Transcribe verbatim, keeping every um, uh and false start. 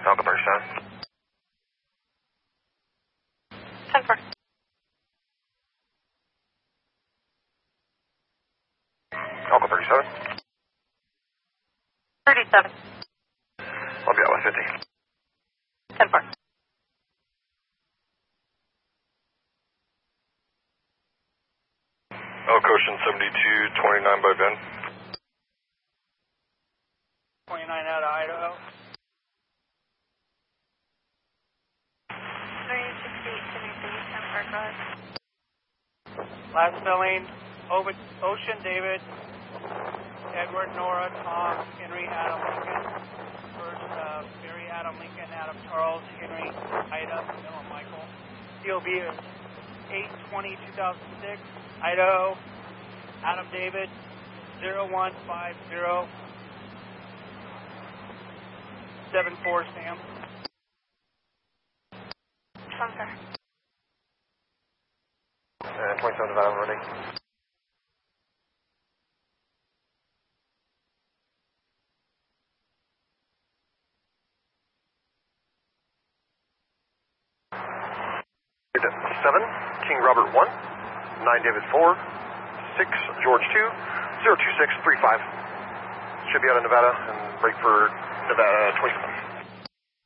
Alpha thirty-seven. ten four. Alpha thirty-seven. thirty-seven. I'll be out with fifty. ten four. Elk Ocean seventy-two twenty-nine by Ben. twenty-nine out of Idaho. three sixty-eight seventy-three, ten four, drive. Last filling, Ocean David, Edward, Nora, Tom, Henry, Adam, Lincoln. First, uh, Mary, Adam, Lincoln, Adam, Charles, Henry, Ida, Miller, Michael. C O B is eight twenty two thousand six, Idaho, Adam David, zero one five zero seven four Sam. Transfer. Uh, twenty-seven Nevada running. seven, King Robert one, nine David four, six George two, zero two six three five. Should be out of Nevada and break for Nevada twenty-seven.